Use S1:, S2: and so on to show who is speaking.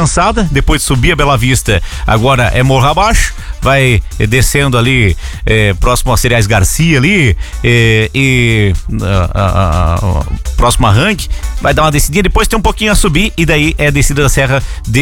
S1: descansada, depois de subir a Bela Vista, agora é morro abaixo, vai descendo ali, próximo a Cereais Garcia ali, próximo a Rank, vai dar uma descidinha, depois tem um pouquinho a subir, e daí é a descida da Serra de